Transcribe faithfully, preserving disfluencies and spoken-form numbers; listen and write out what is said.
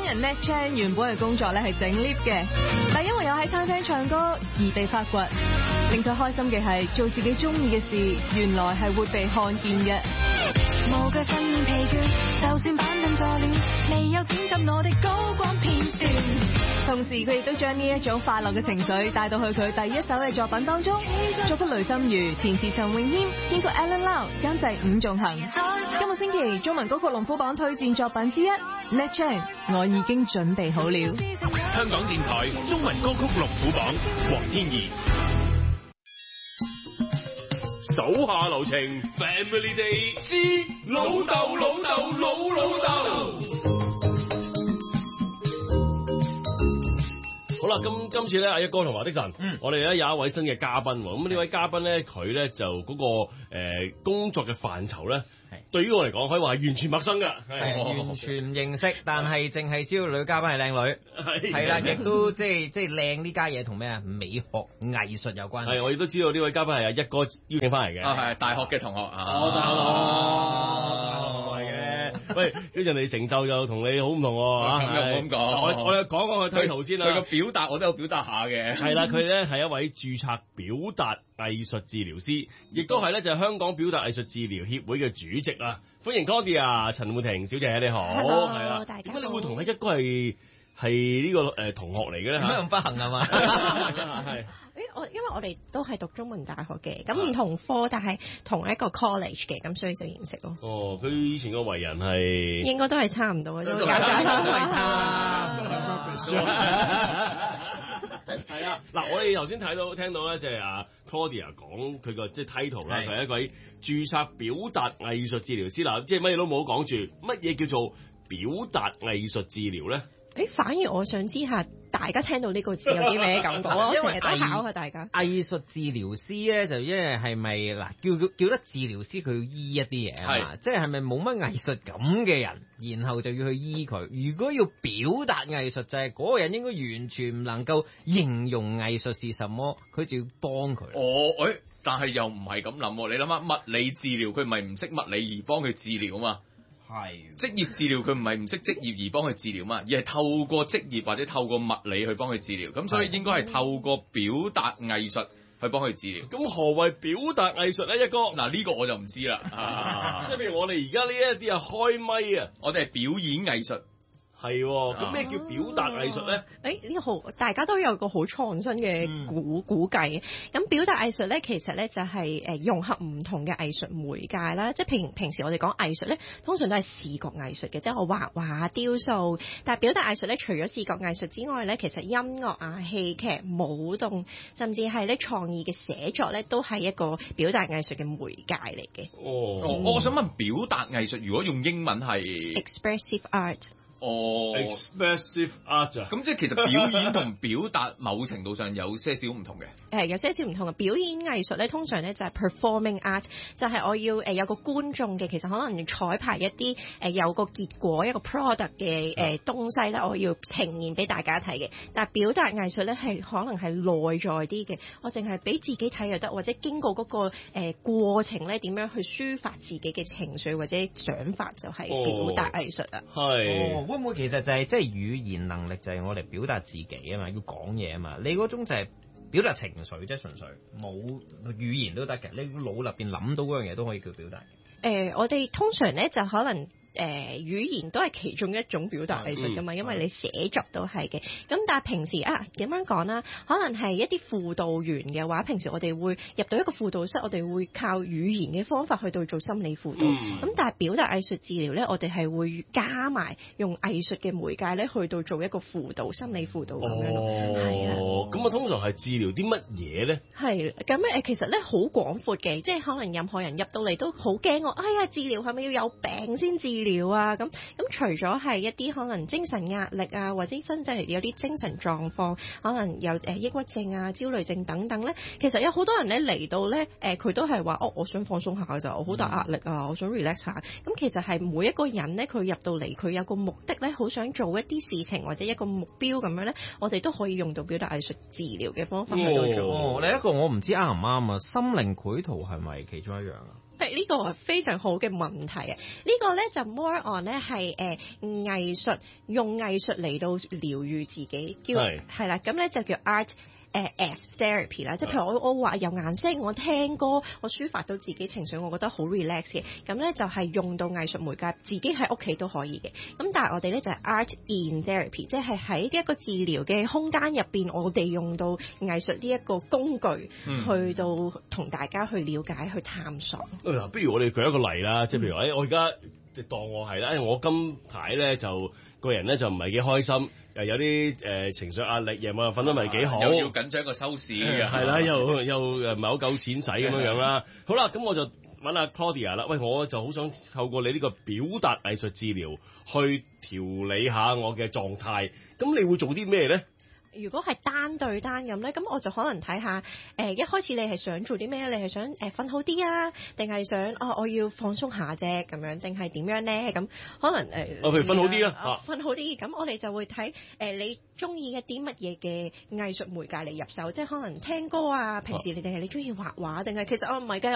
人 Nat Chan 原本嘅工作咧係整 lift 嘅，但因為有喺餐廳唱歌而被發掘。令佢開心嘅係做自己中意嘅事，原來係會被看見嘅。 無懼訓練疲倦，就算板凳坐亂，未有剪輯我哋高光片段。 同時佢亦都將呢一種快樂嘅情緒帶到去佢第一首嘅作品當中。作曲雷心如，填詞陳詠謙，編曲 Alan Lau， 監製伍仲衡。今個星期中文歌曲龍虎榜推薦作品之一 Nat Chan， 我已經準備好了。 香港電台中文歌曲龍虎榜，黃天怡。手下留情 ，Family Day 之老豆老豆老老豆。好啦，今今次咧，阿一哥同華的神，嗯，我哋咧有一位新嘅嘉賓喎。咁呢位嘉賓咧，佢咧就嗰、那個誒、呃、工作嘅範疇咧，對於我嚟講可以話係完全陌生㗎，係完全唔認識，但係淨係知道女嘉賓係靚女，係係啦，亦都即係即係靚呢家嘢同咩啊美學藝術有關係。 係，我亦都知道呢位嘉賓係阿一哥邀請翻嚟嘅， 啊係大學嘅同學啊， 哦，係嘅。喂，跟住你成就又同你好唔同喎， 咁又唔好咁講。 我我哋講講佢推圖先啦。 佢個表達我都有表達下嘅。 係啦，佢咧係一位註冊表達藝術治療師，亦都係咧就係香港表達藝術治療協會嘅主席啦。歡迎 Claudia 陳煥婷小姐，你好。 Hello， 係啦， 大家好。 點解你會同阿一哥係係呢個誒同學嚟嘅咧？ 點解咁不幸啊嘛？ 係。 誒，我因為我哋都係讀中文大學嘅，咁唔同科，但係同一個 college 嘅，咁所以就認識咯。 哦，佢以前個為人係應該都係差唔多嘅，都搞搞係啊，嗱，我哋頭先睇到聽到咧，就係阿 Claudia 講佢個即係 title 啦，佢係一位註冊表達藝術治療師啦，即係乜嘢都冇講住，乜嘢叫做表達藝術治療咧？ 誒，反而我想知下大家聽到呢個字有啲咩感覺啊？我成日都考下大家。 藝術治療師咧，就因為係咪嗱叫叫得治療師，佢要醫一啲嘢啊嘛，即係係咪冇乜藝術感嘅人，然後就要去醫佢？如果要表達藝術，就係、是、嗰個人應該完全唔能夠形容藝術是什麼，佢就要幫佢。 哦，誒、欸，但係又唔係咁諗，你諗下物理治療，佢咪唔識物理而幫佢治療啊嘛？係職業治療，佢唔係唔識職業而幫佢治療嘛，而係透過職業或者透過物理去幫佢治療。咁所以應該係透過表達藝術去幫佢治療。 咁何謂表達藝術咧？一哥， 嗱呢個我就唔知啦。 即係譬如我哋而家呢一啲啊開咪啊， 我哋係表演藝術。 係，咁咩叫表達藝術咧？ 誒、哎，呢個好，大家都有個好創新嘅估估計。咁表達藝術咧，其實咧就係誒融合唔同嘅藝術媒介啦。即係平平時我哋講藝術咧，通常都係視覺藝術嘅，即係我畫畫、雕塑。但係表達藝術咧，除咗視覺藝術之外咧，其實音樂啊、戲劇、舞動，甚至係咧創意嘅寫作咧，都係一個表達藝術嘅媒介嚟嘅。 哦，嗯、我想問表達藝術，如果用英文係 expressive art。 哦 ，expressive art 啊， 咁即係其實表演同表達某程度上有些少唔同嘅。 誒，有些少唔同嘅表演藝術咧，通常咧就係 performing art，就係我要誒有個觀眾嘅，其實可能要彩排一啲誒有個結果一個 product 嘅誒東西咧，我要呈現俾大家睇嘅。但係表達藝術咧係可能係內在啲嘅，我淨係俾自己睇就得，或者經過嗰個誒過程咧點樣去抒發自己嘅情緒或者想法，就係表達藝術啊。 係、 哦。會唔會其實就係即係語言能力就係我嚟表達自己啊嘛，要講嘢啊嘛，你嗰種就係表達情緒啫，純粹冇語言都得嘅，你腦入邊諗到嗰樣嘢都可以叫表達嘅。 誒、呃，我哋通常咧就可能。誒、呃、語言都係其中一種表達藝術㗎嘛，因為你寫作都係嘅。咁但係平時啊點樣講啦？可能係一啲輔導員嘅話，平時我哋會入到一個輔導室，我哋會靠語言嘅方法去到做心理輔導。咁、嗯、但係表達藝術治療咧，我哋係會加埋用藝術嘅媒介咧，去到做一個輔導心理輔導咁樣咯。係啊， 咁啊通常係治療啲乜嘢咧？係咁誒，其實咧好廣闊嘅，即係可能任何人入到嚟都好驚我。哎呀，治療係咪要有病先治療？療啊，咁咁除咗係一啲可能精神壓力啊，或者真正有啲精神狀況，可能有誒抑鬱症啊、焦慮症等等咧，其實有好多人咧嚟到咧，誒佢都係話哦，我想放鬆下㗎咋，我好大壓力啊，我想 relax 下。咁其實係每一個人咧，佢入到嚟，佢有個目的咧，好想做一啲事情或者一個目標咁樣咧，我哋都可以用到表達藝術治療嘅方法去到做。 哦，另一個我唔知啱唔啱啊，心靈繪圖係咪其中一樣啊？ 誒係呢個係非常好嘅問題啊！呢個咧就 more on 咧係誒藝術，用藝術嚟到療愈自己，叫係啦，咁咧就叫 art。誒 as therapy 啦，即係譬如我我話有顏色，我聽歌，我抒發到自己情緒，我覺得好 relax 嘅。咁咧就係用到藝術媒介，自己喺屋企都可以嘅。咁但係我哋咧就係 art in therapy，即係喺一個治療嘅空間入邊，我哋用到藝術呢一個工具，嗯、去到同大家去了解、去探索。 嗱，不如我哋舉一個例啦，即係譬如話，誒、嗯、我而家當我係啦，誒我今排咧就個人咧就唔係幾開心。誒有啲誒、呃、情緒壓力，夜晚又瞓得唔係幾好， 又要緊張一個收視嘅， 係啦，又又誒唔係好夠錢使咁樣樣啦。好啦，咁我就揾阿 Claudia 啦。喂，我就好想透過你呢個表達藝術治療去調理下我嘅狀態。咁你會做啲咩咧？ 如果係單對單咁咧，咁我就可能睇下，誒、呃、一開始你係想做啲咩？你係想誒瞓、呃、好啲啊，定係想哦我要放鬆下啫咁樣，定係點樣咧？咁可能誒， 我、呃、譬如瞓好啲啦， 瞓、啊、好啲，咁我哋就會睇誒、呃、你中意一啲乜嘢嘅藝術媒介嚟入手，即係可能聽歌啊，平時你哋係你中意畫畫，定係其實我唔係嘅，